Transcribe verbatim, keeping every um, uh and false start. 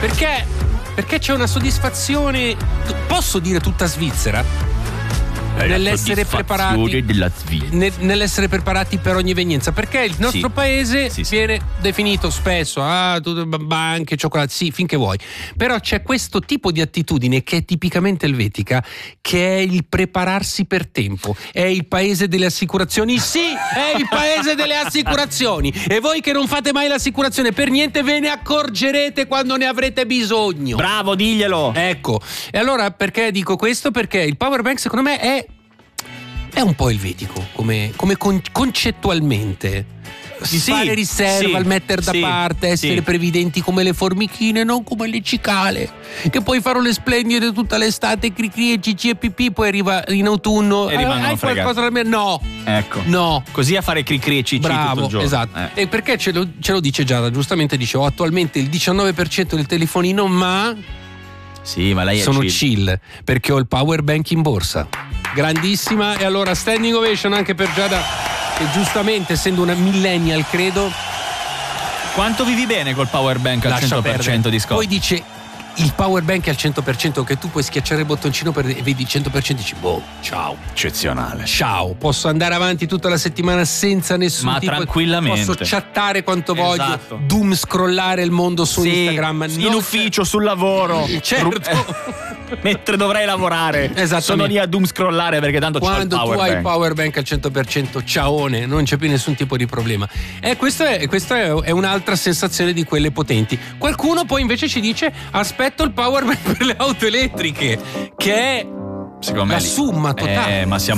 Perché? Perché c'è una soddisfazione, posso dire tutta svizzera? Nell'essere preparati della ne, nell'essere preparati per ogni evenienza, perché il nostro sì. paese sì, sì. viene definito spesso ah, banche, cioccolato, sì, finché vuoi, però c'è questo tipo di attitudine che è tipicamente elvetica, che è il prepararsi per tempo. È il paese delle assicurazioni, sì, è il paese delle assicurazioni, e voi che non fate mai l'assicurazione per niente ve ne accorgerete quando ne avrete bisogno. Bravo, diglielo. Ecco, e allora perché dico questo? Perché il power bank secondo me è È un po' elvetico come, come con, concettualmente. Di sì, fare riserva, sì, mettere da sì, parte, essere sì. previdenti come le formichine, non come le cicale, che poi farò le splendide tutta l'estate, cri cri e cici e pipì, poi arriva in autunno E rimangono hai fregati. qualcosa da me? No. Ecco. No. Così a fare cri cri e cici Bravo, tutto il giorno. esatto. Eh. E perché ce lo, ce lo dice Giada, giustamente dice ho attualmente il diciannove per cento del telefonino, ma Sì, ma lei è sono chill. chill perché ho il power bank in borsa. Grandissima. E allora standing ovation anche per Giada, che giustamente, essendo una millennial, credo, Quanto vivi bene col power bank al lascia cento per cento perdere. di sconto? Poi dice il power bank è al cento per cento, che tu puoi schiacciare il bottoncino per, e vedi il cento per cento e dici boh, ciao. Eccezionale. Ciao, posso andare avanti tutta la settimana senza nessun Ma tipo, tranquillamente. posso chattare quanto voglio, Esatto. doom scrollare il mondo su Sì, Instagram, in non ufficio, sul lavoro. certo. Mentre dovrei lavorare. Esattamente. Sono lì a doom scrollare perché tanto c'ho il Quando power tu hai bank. il power bank al cento per cento, ciaone, non c'è più nessun tipo di problema. E questa è, questa è un'altra sensazione di quelle potenti. Qualcuno poi invece ci dice aspetto il power bank per le auto elettriche, che è Secondo me la lì- summa totale. Eh, ma siamo